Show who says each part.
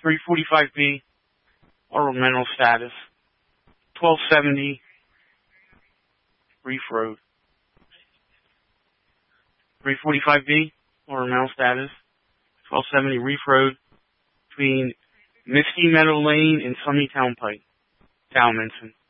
Speaker 1: 345B, or mental status. 1270 Reef Road. 345B, or mental status. 1270 Reef Road, between Misty Meadow Lane and Sunny Town Pike, Dalminson.